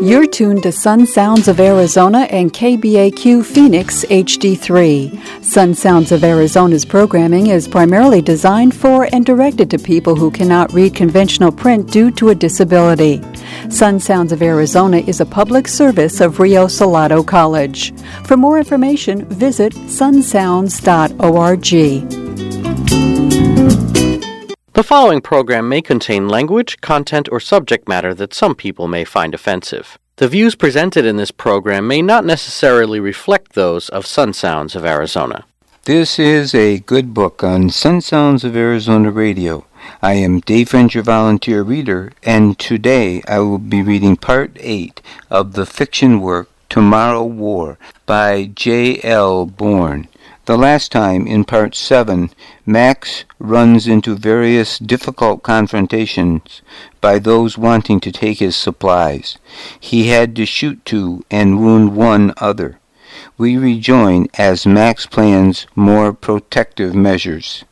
You're tuned to Sun Sounds of Arizona and KBAQ Phoenix HD3. Sun Sounds of Arizona's programming is primarily designed for and directed to people who cannot read conventional print due to a disability. Sun Sounds of Arizona is a public service of Rio Salado College. For more information, visit sunsounds.org. The following program may contain language, content, or subject matter that some people may find offensive. The views presented in this program may not necessarily reflect those of Sun Sounds of Arizona. This is a good book on Sun Sounds of Arizona Radio. I am Dave French, your volunteer reader, and today I will be reading Part 8 of the fiction work Tomorrow War by J.L. Bourne. The last time, in Part 7, Max runs into various difficult confrontations by those wanting to take his supplies. He had to shoot two and wound one other. We rejoin as Max plans more protective measures.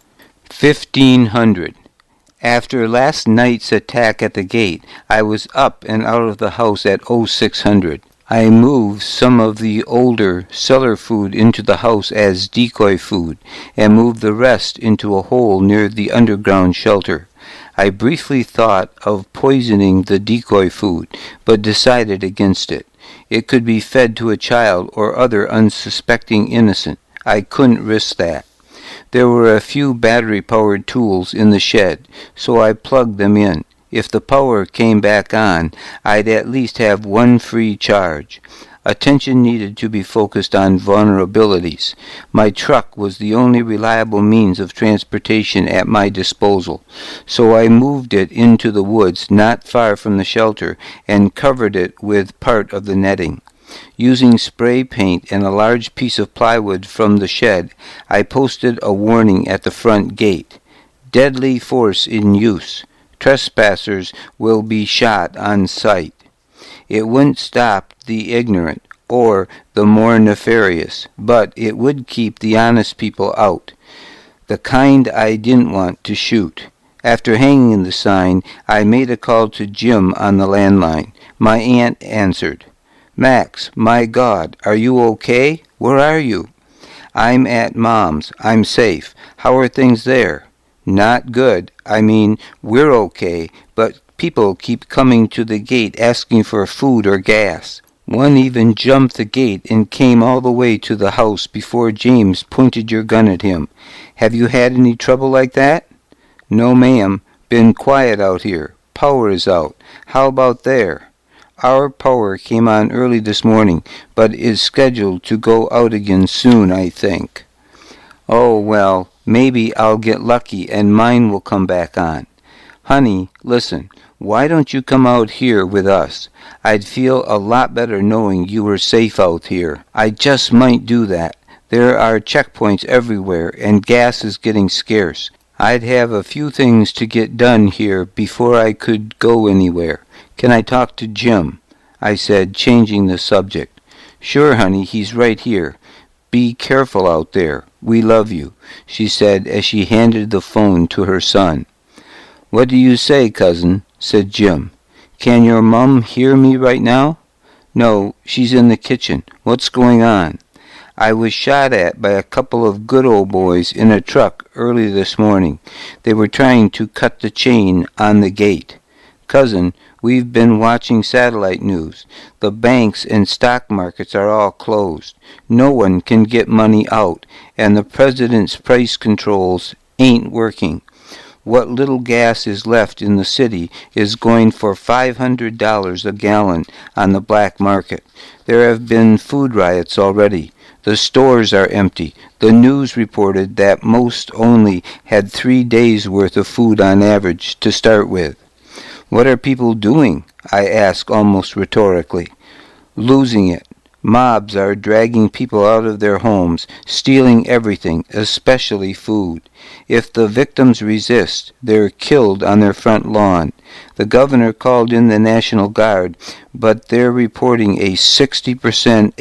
1500. After last night's attack at the gate, I was up and out of the house at 0600. I moved some of the older cellar food into the house as decoy food, and moved the rest into a hole near the underground shelter. I briefly thought of poisoning the decoy food, but decided against it. It could be fed to a child or other unsuspecting innocent. I couldn't risk that. There were a few battery-powered tools in the shed, so I plugged them in. If the power came back on, I'd at least have one free charge. Attention needed to be focused on vulnerabilities. My truck was the only reliable means of transportation at my disposal, so I moved it into the woods not far from the shelter and covered it with part of the netting. Using spray paint and a large piece of plywood from the shed, I posted a warning at the front gate. Deadly force in use. Trespassers will be shot on sight. It wouldn't stop the ignorant or the more nefarious, but it would keep the honest people out, the kind I didn't want to shoot. After hanging the sign, I made a call to Jim on the landline. My aunt answered. "Max, my God, are you okay? Where are you?" "I'm at Mom's. I'm safe. How are things there?" "Not good. I mean, we're okay, but people keep coming to the gate asking for food or gas. One even jumped the gate and came all the way to the house before James pointed your gun at him. Have you had any trouble like that?" "No, ma'am. Been quiet out here. Power is out. How about there?" "Our power came on early this morning, but is scheduled to go out again soon, I think." "Oh, well, maybe I'll get lucky and mine will come back on." "Honey, listen, why don't you come out here with us? I'd feel a lot better knowing you were safe out here. I just might do that. There are checkpoints everywhere and gas is getting scarce. I'd have a few things to get done here before I could go anywhere. Can I talk to Jim?" I said, changing the subject. "Sure, honey, he's right here. Be careful out there. We love you," she said as she handed the phone to her son. "What do you say, cousin?" said Jim. "Can your mum hear me right now?" "No, she's in the kitchen. What's going on?" "I was shot at by a couple of good old boys in a truck early this morning. They were trying to cut the chain on the gate. Cousin, we've been watching satellite news. The banks and stock markets are all closed. No one can get money out, and the president's price controls ain't working. What little gas is left in the city is going for $500 a gallon on the black market. There have been food riots already. The stores are empty. The news reported that most only had 3 days' worth of food on average to start with." "What are people doing?" I asked almost rhetorically. "Losing it. Mobs are dragging people out of their homes, stealing everything, especially food. If the victims resist, they're killed on their front lawn. The governor called in the National Guard, but they're reporting a 60%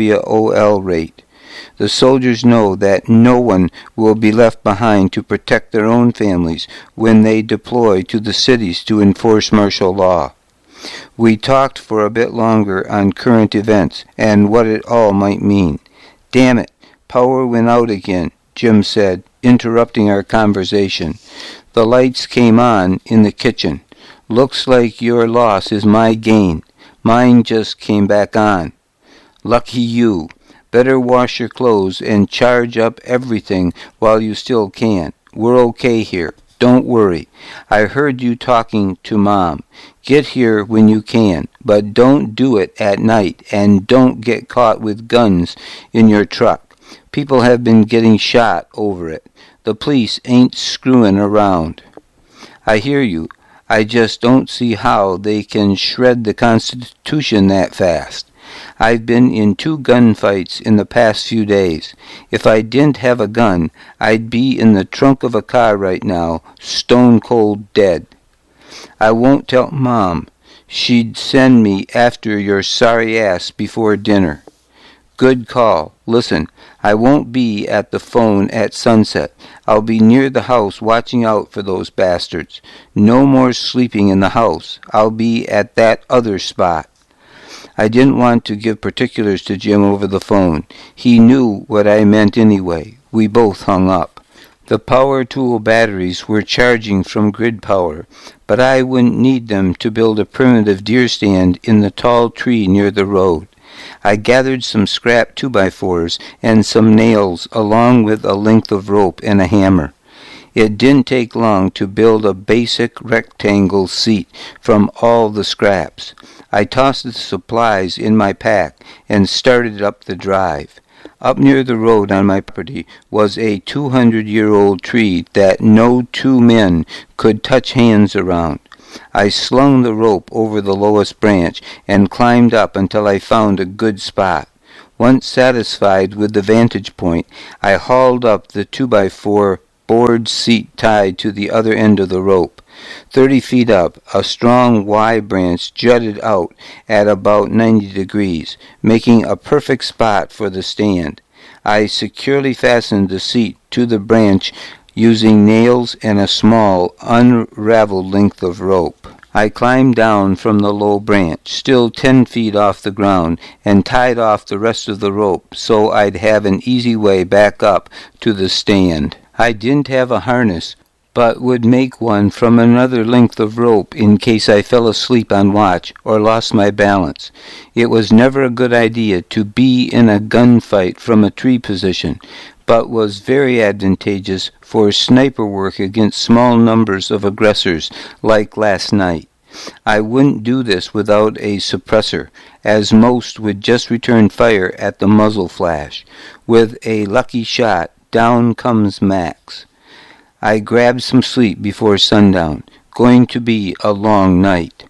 AWOL rate. The soldiers know that no one will be left behind to protect their own families when they deploy to the cities to enforce martial law. We talked for a bit longer on current events and what it all might mean. "Damn it, power went out again," Jim said, interrupting our conversation. The lights came on in the kitchen. "Looks like your loss is my gain. Mine just came back on." "Lucky you. Better wash your clothes and charge up everything while you still can. We're okay here. Don't worry. I heard you talking to Mom. Get here when you can, but don't do it at night, and don't get caught with guns in your truck. People have been getting shot over it. The police ain't screwing around." "I hear you. I just don't see how they can shred the Constitution that fast. I've been in 2 gunfights in the past few days. If I didn't have a gun, I'd be in the trunk of a car right now, stone cold dead." "I won't tell Mom. She'd send me after your sorry ass before dinner." "Good call. Listen, I won't be at the phone at sunset. I'll be near the house watching out for those bastards. No more sleeping in the house. I'll be at that other spot." I didn't want to give particulars to Jim over the phone. He knew what I meant anyway. We both hung up. The power tool batteries were charging from grid power, but I wouldn't need them to build a primitive deer stand in the tall tree near the road. I gathered some scrap 2x4s and some nails along with a length of rope and a hammer. It didn't take long to build a basic rectangle seat from all the scraps. I tossed the supplies in my pack and started up the drive. Up near the road on my property was a 200-year-old tree that no 2 men could touch hands around. I slung the rope over the lowest branch and climbed up until I found a good spot. Once satisfied with the vantage point, I hauled up the 2x4 board seat tied to the other end of the rope. 30 feet up, a strong Y branch jutted out at about 90 degrees, making a perfect spot for the stand. I securely fastened the seat to the branch using nails and a small, unraveled length of rope. I climbed down from the low branch, still 10 feet off the ground, and tied off the rest of the rope so I'd have an easy way back up to the stand. I didn't have a harness, but would make one from another length of rope in case I fell asleep on watch or lost my balance. It was never a good idea to be in a gunfight from a tree position, but was very advantageous for sniper work against small numbers of aggressors like last night. I wouldn't do this without a suppressor, as most would just return fire at the muzzle flash. With a lucky shot, down comes Max. I grabbed some sleep before sundown. Going to be a long night.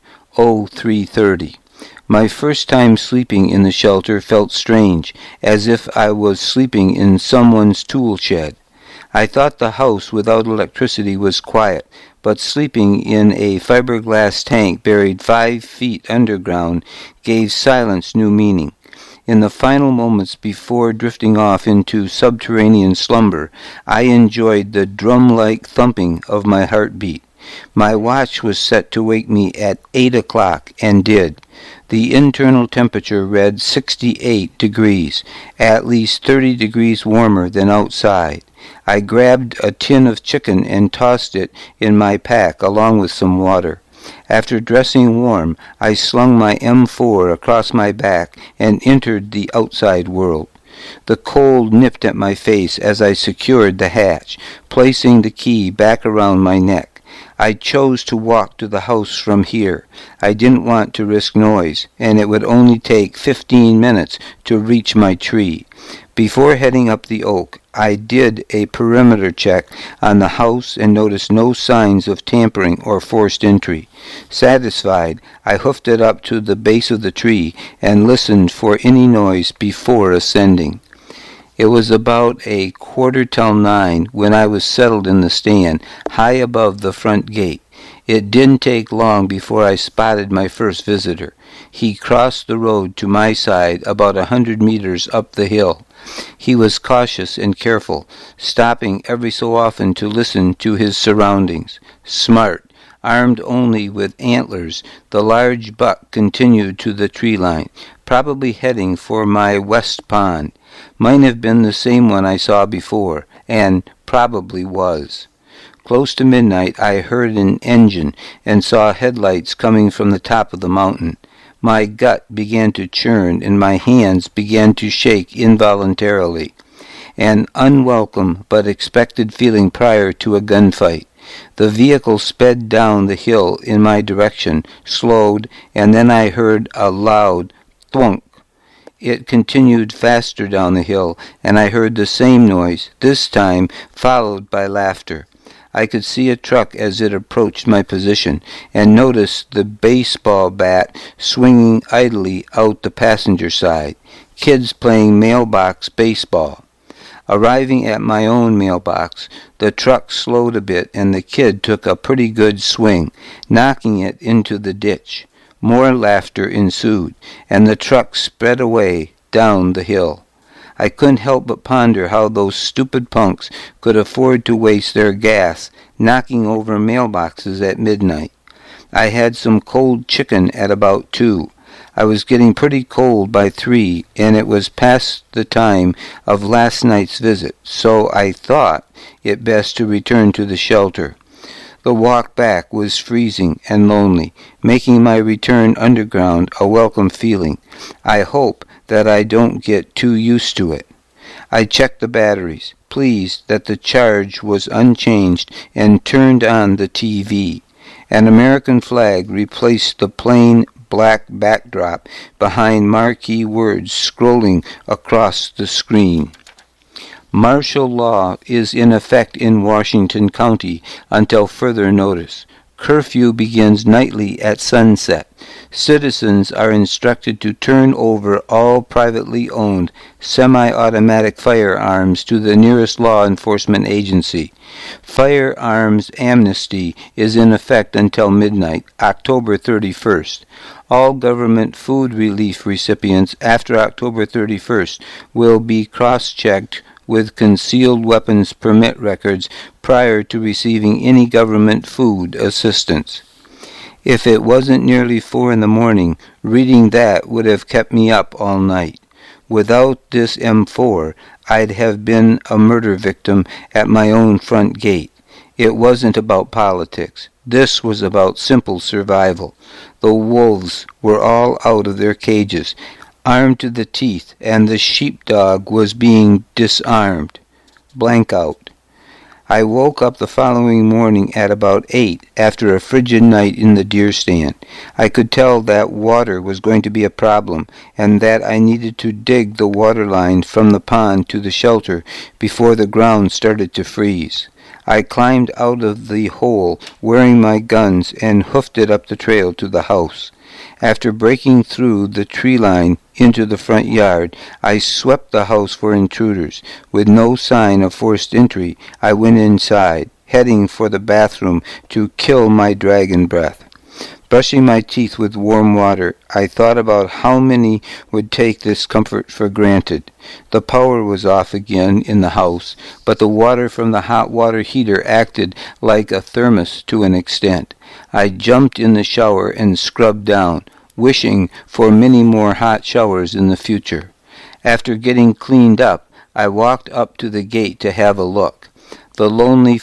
03:30. My first time sleeping in the shelter felt strange, as if I was sleeping in someone's tool shed. I thought the house without electricity was quiet, but sleeping in a fiberglass tank buried 5 feet underground gave silence new meaning. In the final moments before drifting off into subterranean slumber, I enjoyed the drum-like thumping of my heartbeat. My watch was set to wake me at 8 o'clock, and did. The internal temperature read 68 degrees, at least 30 degrees warmer than outside. I grabbed a tin of chicken and tossed it in my pack along with some water. After dressing warm, I slung my M4 across my back and entered the outside world. The cold nipped at my face as I secured the hatch, placing the key back around my neck. I chose to walk to the house from here. I didn't want to risk noise, and it would only take 15 minutes to reach my tree. Before heading up the oak, I did a perimeter check on the house and noticed no signs of tampering or forced entry. Satisfied, I hoofed it up to the base of the tree and listened for any noise before ascending. It was about 9:15 when I was settled in the stand, high above the front gate. It didn't take long before I spotted my first visitor. He crossed the road to my side about 100 meters up the hill. He was cautious and careful, stopping every so often to listen to his surroundings. Smart. Armed only with antlers, the large buck continued to the tree line, probably heading for my west pond. Might have been the same one I saw before, and probably was. Close to midnight I heard an engine and saw headlights coming from the top of the mountain. My gut began to churn and my hands began to shake involuntarily. An unwelcome but expected feeling prior to a gunfight. The vehicle sped down the hill in my direction, slowed, and then I heard a loud thwunk. It continued faster down the hill, and I heard the same noise, this time followed by laughter. I could see a truck as it approached my position, and noticed the baseball bat swinging idly out the passenger side. Kids playing mailbox baseball. Arriving at my own mailbox, the truck slowed a bit, and the kid took a pretty good swing, knocking it into the ditch. More laughter ensued, and the truck sped away down the hill. I couldn't help but ponder how those stupid punks could afford to waste their gas knocking over mailboxes at midnight. I had some cold chicken at about 2. I was getting pretty cold by 3, and it was past the time of last night's visit, so I thought it best to return to the shelter. The walk back was freezing and lonely, making my return underground a welcome feeling. I hope that I don't get too used to it. I checked the batteries, pleased that the charge was unchanged, and turned on the TV. An American flag replaced the plain black backdrop behind marquee words scrolling across the screen. Martial law is in effect in Washington County until further notice. Curfew begins nightly at sunset. Citizens are instructed to turn over all privately owned semi-automatic firearms to the nearest law enforcement agency. Firearms amnesty is in effect until midnight, October 31st. All government food relief recipients after October 31st will be cross-checked with concealed weapons permit records prior to receiving any government food assistance. If it wasn't nearly 4 a.m, reading that would have kept me up all night. Without this M4, I'd have been a murder victim at my own front gate. It wasn't about politics. This was about simple survival. The wolves were all out of their cages, armed to the teeth, and the sheepdog was being disarmed. Blank out. I woke up the following morning at about 8 after a frigid night in the deer stand. I could tell that water was going to be a problem and that I needed to dig the water line from the pond to the shelter before the ground started to freeze. I climbed out of the hole wearing my guns and hoofed it up the trail to the house. After breaking through the tree line into the front yard, I swept the house for intruders. With no sign of forced entry, I went inside, heading for the bathroom to kill my dragon breath. Brushing my teeth with warm water, I thought about how many would take this comfort for granted. The power was off again in the house, but the water from the hot water heater acted like a thermos to an extent. I jumped in the shower and scrubbed down, wishing for many more hot showers in the future. After getting cleaned up, I walked up to the gate to have a look. The lonely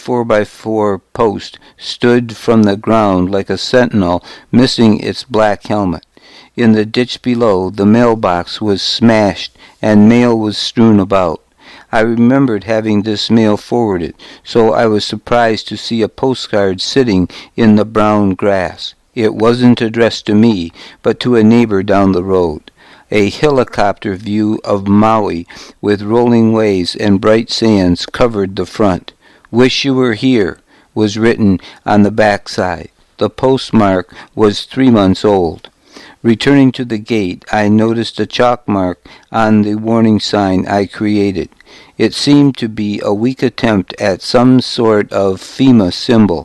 4x4 post stood from the ground like a sentinel missing its black helmet. In the ditch below, the mailbox was smashed and mail was strewn about. I remembered having this mail forwarded, so I was surprised to see a postcard sitting in the brown grass. It wasn't addressed to me, but to a neighbor down the road. A helicopter view of Maui with rolling waves and bright sands covered the front. "Wish you were here," was written on the back side. The postmark was 3 months old. Returning to the gate, I noticed a chalk mark on the warning sign I created. It seemed to be a weak attempt at some sort of FEMA symbol.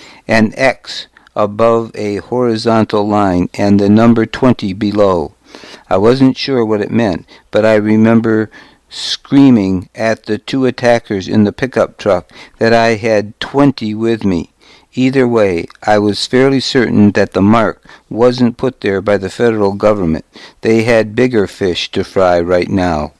An X above a horizontal line and the number 20 below. I wasn't sure what it meant, but I remember screaming at the 2 attackers in the pickup truck that I had 20 with me. Either way, I was fairly certain that the mark wasn't put there by the federal government. They had bigger fish to fry right now.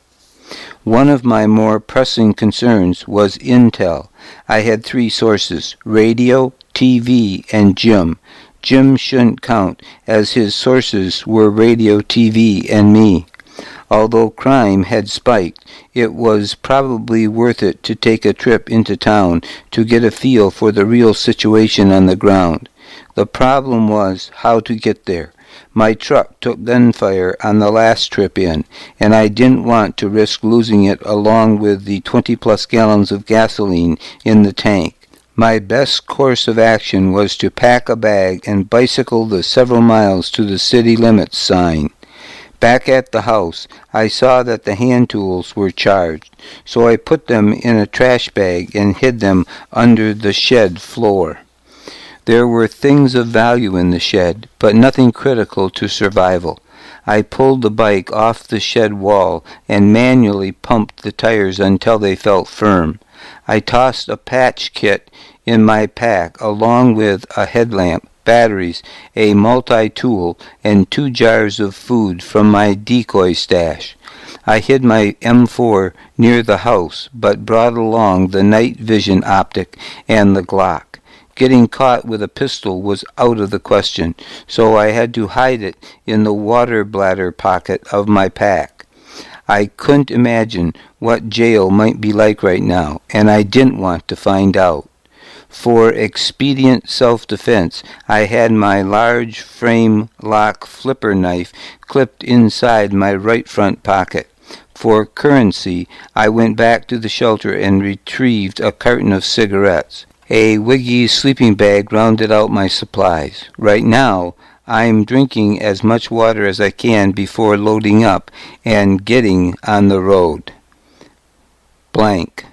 One of my more pressing concerns was intel. I had 3 sources: radio, TV, and Jim. Jim shouldn't count, as his sources were radio, TV, and me. Although crime had spiked, it was probably worth it to take a trip into town to get a feel for the real situation on the ground. The problem was how to get there. My truck took gunfire on the last trip in, and I didn't want to risk losing it along with the 20-plus gallons of gasoline in the tank. My best course of action was to pack a bag and bicycle the several miles to the city limits sign. Back at the house, I saw that the hand tools were charged, so I put them in a trash bag and hid them under the shed floor. There were things of value in the shed, but nothing critical to survival. I pulled the bike off the shed wall and manually pumped the tires until they felt firm. I tossed a patch kit in my pack along with a headlamp, batteries, a multi-tool, and 2 jars of food from my decoy stash. I hid my M4 near the house, but brought along the night vision optic and the Glock. Getting caught with a pistol was out of the question, so I had to hide it in the water bladder pocket of my pack. I couldn't imagine what jail might be like right now, and I didn't want to find out. For expedient self-defense, I had my large frame lock flipper knife clipped inside my right front pocket. For currency, I went back to the shelter and retrieved a carton of cigarettes. A Wiggy's sleeping bag rounded out my supplies. Right now, I'm drinking as much water as I can before loading up and getting on the road. Blank.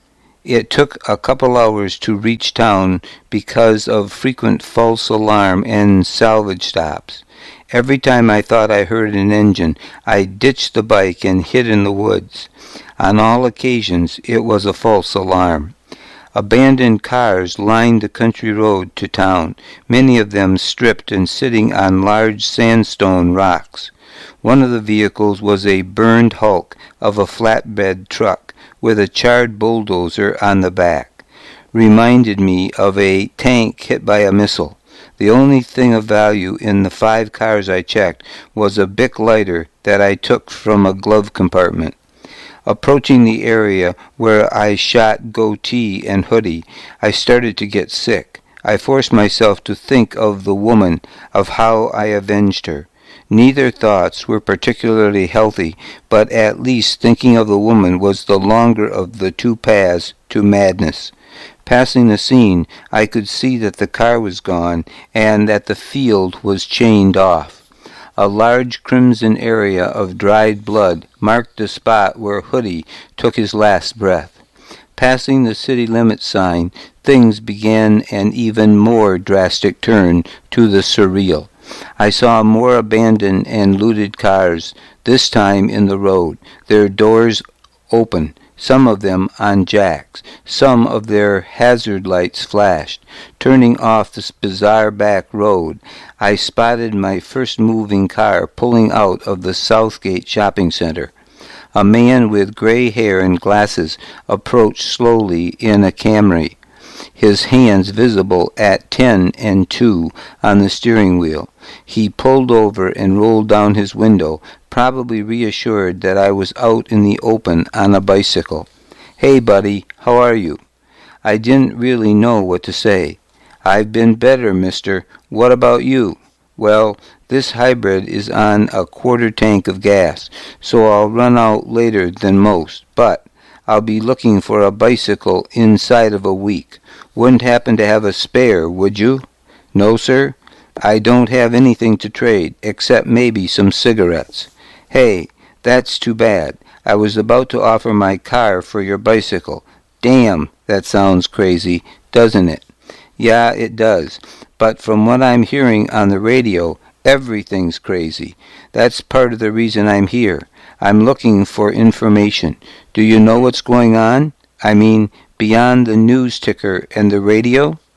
It took a couple hours to reach town because of frequent false alarm and salvage stops. Every time I thought I heard an engine, I ditched the bike and hid in the woods. On all occasions, it was a false alarm. Abandoned cars lined the country road to town, many of them stripped and sitting on large sandstone rocks. One of the vehicles was a burned hulk of a flatbed truck with a charred bulldozer on the back. Reminded me of a tank hit by a missile. The only thing of value in the 5 cars I checked was a Bic lighter that I took from a glove compartment. Approaching the area where I shot Goatee and Hoodie, I started to get sick. I forced myself to think of the woman, of how I avenged her. Neither thoughts were particularly healthy, but at least thinking of the woman was the longer of the 2 paths to madness. Passing the scene, I could see that the car was gone and that the field was chained off. A large crimson area of dried blood marked the spot where Hoodie took his last breath. Passing the city limits sign, things began an even more drastic turn to the surreal. I saw more abandoned and looted cars, this time in the road, their doors open, some of them on jacks. Some of their hazard lights flashed. Turning off this bizarre back road, I spotted my first moving car pulling out of the Southgate shopping center. A man with gray hair and glasses approached slowly in a Camry, his hands visible at 10 and 2 on the steering wheel. He pulled over and rolled down his window, probably reassured that I was out in the open on a bicycle. "Hey, buddy, how are you?" I didn't really know what to say. "I've been better, mister. What about you?" "Well, this hybrid is on a quarter tank of gas, so I'll run out later than most, but I'll be looking for a bicycle inside of a week. Wouldn't happen to have a spare, would you?" "No, sir. I don't have anything to trade, except maybe some cigarettes." "Hey, that's too bad. I was about to offer my car for your bicycle." "Damn, that sounds crazy, doesn't it?" "Yeah, it does. But from what I'm hearing on the radio, everything's crazy. That's part of the reason I'm here. I'm looking for information. Do you know what's going on? I mean, beyond the news ticker and the radio?"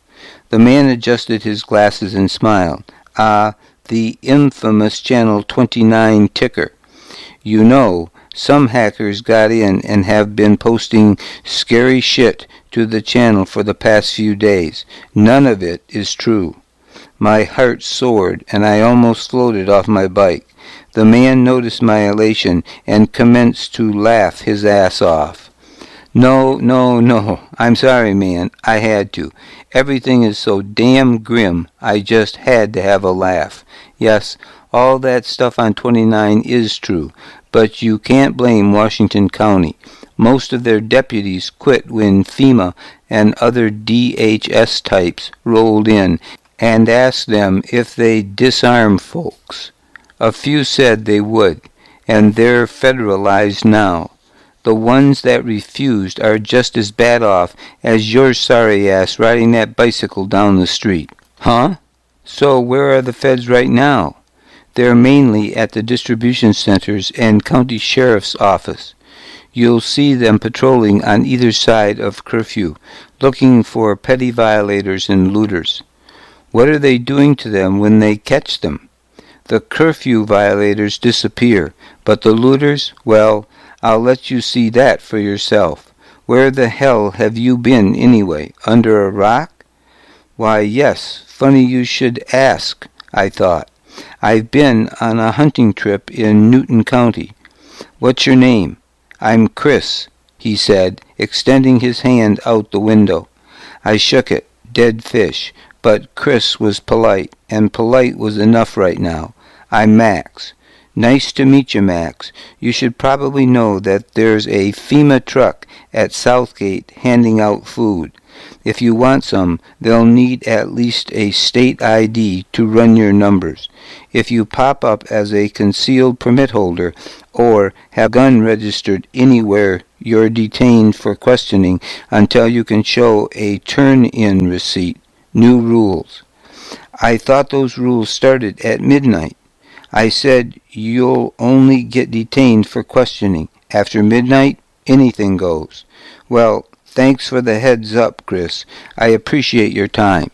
The man adjusted his glasses and smiled. "Ah, the infamous Channel 29 ticker. You know, some hackers got in and have been posting scary shit to the channel for the past few days. None of it is true." My heart soared, and I almost floated off my bike. The man noticed my elation and commenced to laugh his ass off. No, I'm sorry, man. I had to. Everything is so damn grim, I just had to have a laugh. Yes, all that stuff on 29 is true, but you can't blame Washington County. Most of their deputies quit when FEMA and other DHS types rolled in and asked them if they'd disarm folks. A few said they would, and they're federalized now. The ones that refused are just as bad off as your sorry ass riding that bicycle down the street. Huh? So where are the feds right now? They're mainly at the distribution centers and county sheriff's office. You'll see them patrolling on either side of curfew, looking for petty violators and looters. What are they doing to them when they catch them? The curfew violators disappear, but the looters, well, I'll let you see that for yourself. Where the hell have you been anyway? Under a rock? Why, yes, funny you should ask, I thought. I've been on a hunting trip in Newton County. What's your name? I'm Chris, he said, extending his hand out the window. I shook it, dead fish, but Chris was polite, and polite was enough right now. I'm Max. Nice to meet you, Max. You should probably know that there's a FEMA truck at Southgate handing out food. If you want some, they'll need at least a state ID to run your numbers. If you pop up as a concealed permit holder or have a gun registered anywhere, you're detained for questioning until you can show a turn-in receipt. New rules. I thought those rules started at midnight. I said you'll only get detained for questioning. After midnight, anything goes. Well, thanks for the heads up, Chris. I appreciate your time.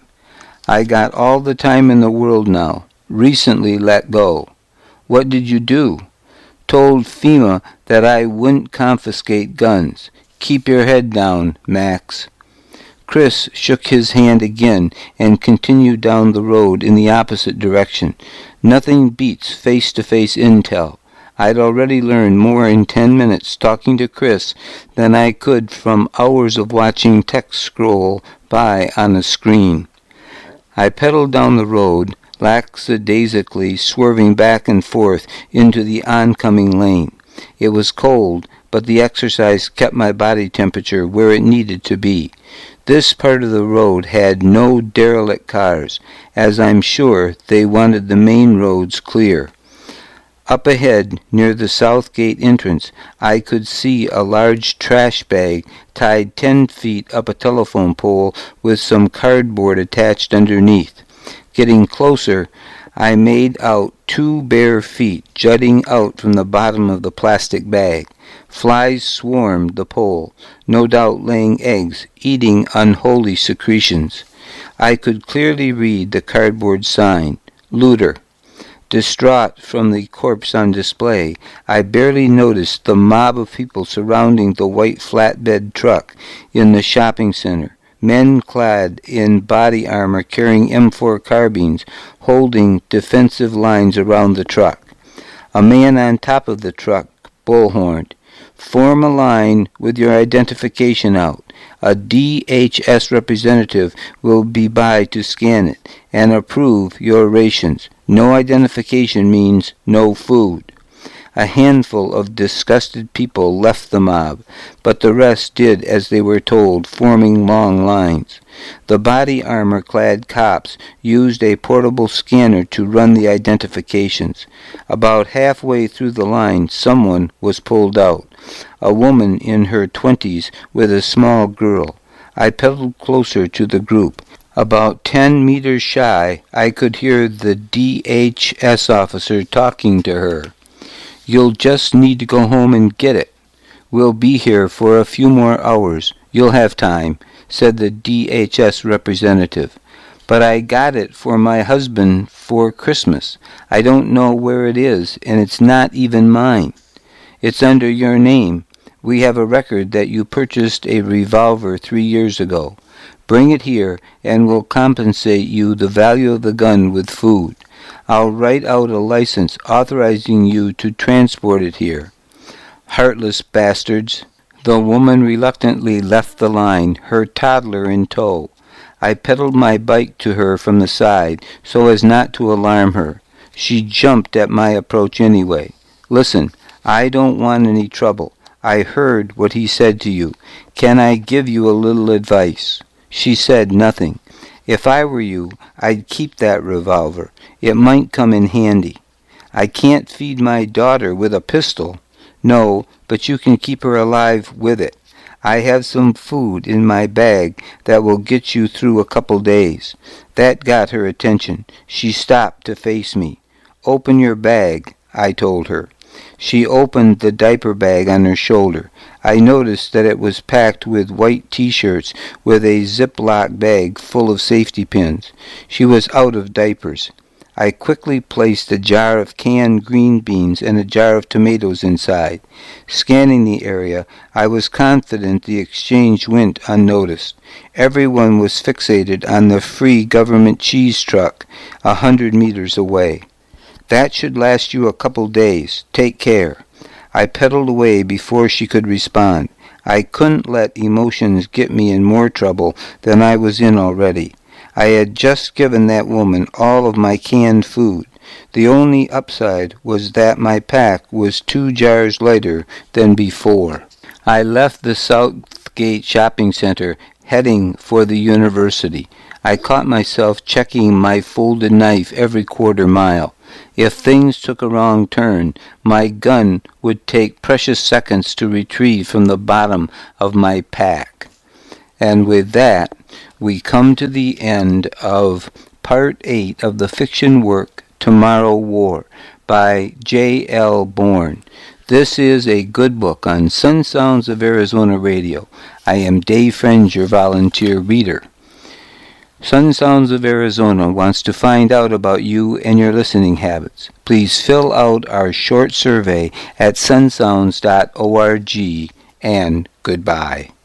I got all the time in the world now. Recently let go. What did you do? Told FEMA that I wouldn't confiscate guns. Keep your head down, Max. Chris shook his hand again and continued down the road in the opposite direction. Nothing beats face-to-face intel. I'd already learned more in 10 minutes talking to Chris than I could from hours of watching text scroll by on a screen. I pedaled down the road, lackadaisically swerving back and forth into the oncoming lane. It was cold, but the exercise kept my body temperature where it needed to be. This part of the road had no derelict cars, as I'm sure they wanted the main roads clear. Up ahead, near the Southgate entrance, I could see a large trash bag tied 10 feet up a telephone pole with some cardboard attached underneath. Getting closer, I made out 2 bare feet jutting out from the bottom of the plastic bag. Flies swarmed the pole, no doubt laying eggs, eating unholy secretions. I could clearly read the cardboard sign, Looter. Distraught from the corpse on display, I barely noticed the mob of people surrounding the white flatbed truck in the shopping center. Men clad in body armor carrying M4 carbines, holding defensive lines around the truck. A man on top of the truck bullhorned. Form a line with your identification out. A DHS representative will be by to scan it and approve your rations. No identification means no food. A handful of disgusted people left the mob, but the rest did as they were told, forming long lines. The body armor-clad cops used a portable scanner to run the identifications. About halfway through the line, someone was pulled out. A woman in her 20s with a small girl. I pedaled closer to the group. About 10 meters shy, I could hear the DHS officer talking to her. You'll just need to go home and get it. We'll be here for a few more hours. You'll have time, said the DHS representative. but I got it for my husband for Christmas. I don't know where it is, and it's not even mine. It's under your name. We have a record that you purchased a revolver 3 years ago. Bring it here, and we'll compensate you the value of the gun with food. I'll write out a license authorizing you to transport it here. Heartless bastards. The woman reluctantly left the line, her toddler in tow. I pedaled my bike to her from the side so as not to alarm her. She jumped at my approach anyway. Listen, I don't want any trouble. I heard what he said to you. Can I give you a little advice? She said nothing. If I were you, I'd keep that revolver. It might come in handy. I can't feed my daughter with a pistol. No, but you can keep her alive with it. I have some food in my bag that will get you through a couple days. That got her attention. She stopped to face me. Open your bag, I told her. She opened the diaper bag on her shoulder. I noticed that it was packed with white T-shirts with a Ziploc bag full of safety pins. She was out of diapers. I quickly placed a jar of canned green beans and a jar of tomatoes inside. Scanning the area, I was confident the exchange went unnoticed. Everyone was fixated on the free government cheese truck 100 meters away. That should last you a couple days. Take care. I pedaled away before she could respond. I couldn't let emotions get me in more trouble than I was in already. I had just given that woman all of my canned food. The only upside was that my pack was 2 jars lighter than before. I left the Southgate shopping center, heading for the university. I caught myself checking my folded knife every quarter mile. If things took a wrong turn, my gun would take precious seconds to retrieve from the bottom of my pack. And with that, we come to the end of Part 8 of the fiction work Tomorrow War by J.L. Bourne. This is a good book on Sun Sounds of Arizona Radio. I am Dave Friend, your volunteer reader. Sun Sounds of Arizona wants to find out about you and your listening habits. Please fill out our short survey at sunsounds.org, and goodbye.